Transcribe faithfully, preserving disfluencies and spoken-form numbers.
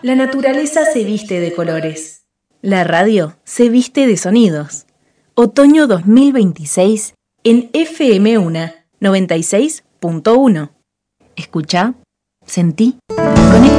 La naturaleza se viste de colores. La radio se viste de sonidos. Otoño dos mil veintiséis en F M UNA noventa y seis punto uno. Escucha, sentí, conecta.